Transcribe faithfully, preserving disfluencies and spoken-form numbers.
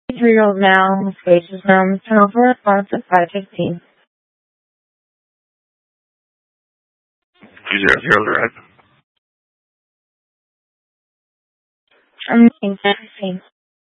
Three-year-old now, spacious room, turn over response at five fifteen. Two zero zero direct. I'm making five fifteen.